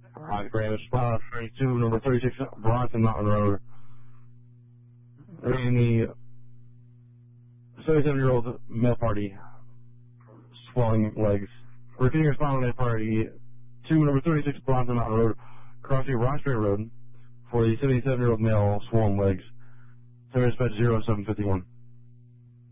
Graham, spot 32, number 36, Bronson Mountain Road. In the 77-year-old male party, swelling legs. Repeating response on that party, 2, number 36, Bronson Mountain Road, crossing Roxbury Road, for the 77-year-old male, swollen legs. Service dispatch 0751.